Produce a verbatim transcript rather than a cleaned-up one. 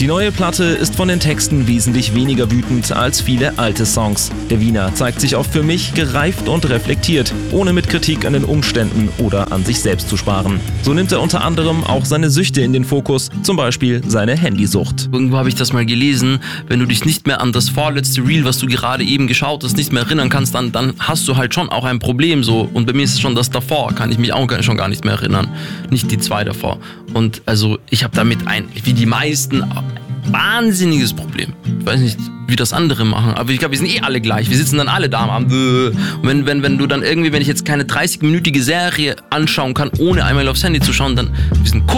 Die neue Platte ist von den Texten wesentlich weniger wütend als viele alte Songs. Der Wiener zeigt sich auch für mich gereift und reflektiert, ohne mit Kritik an den Umständen oder an sich selbst zu sparen. So nimmt er unter anderem auch seine Süchte in den Fokus, zum Beispiel seine Handysucht. Irgendwo habe ich das mal gelesen, wenn du dich nicht mehr an das vorletzte Reel, was du gerade eben geschaut hast, nicht mehr erinnern kannst, dann, dann hast du halt schon auch ein Problem so. Und bei mir ist es schon das davor, kann ich mich auch schon gar nicht mehr erinnern. Nicht die zwei davor. Und also ich habe damit ein, wie die meisten, wahnsinniges Problem. Ich weiß nicht, wie das andere machen, aber ich glaube, wir sind eh alle gleich. Wir sitzen dann alle da am Abend. Und wenn, wenn, wenn du dann irgendwie, wenn ich jetzt keine dreißig-minütige Serie anschauen kann, ohne einmal aufs Handy zu schauen, dann wir sind